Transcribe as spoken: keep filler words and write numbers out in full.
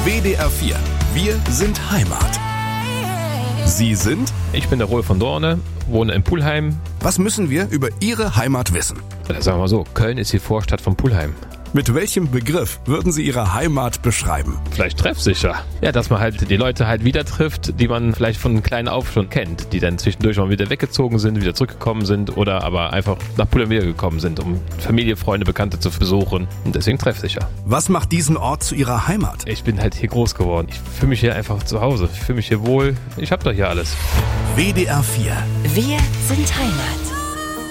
W D R vier. Wir sind Heimat. Sie sind? Ich bin der Rohl von Dorne, wohne in Pulheim. Was müssen wir über Ihre Heimat wissen? Oder sagen wir mal so, Köln ist die Vorstadt von Pulheim. Mit welchem Begriff würden Sie Ihre Heimat beschreiben? Vielleicht treffsicher. Ja, dass man halt die Leute halt wieder trifft, die man vielleicht von klein auf schon kennt, die dann zwischendurch mal wieder weggezogen sind, wieder zurückgekommen sind oder aber einfach nach Pulheim wiedergekommen sind, um Familie, Freunde, Bekannte zu besuchen. Und deswegen treffsicher. Was macht diesen Ort zu Ihrer Heimat? Ich bin halt hier groß geworden. Ich fühle mich hier einfach zu Hause. Ich fühle mich hier wohl. Ich hab doch hier alles. W D R vier. Wir sind Heimat.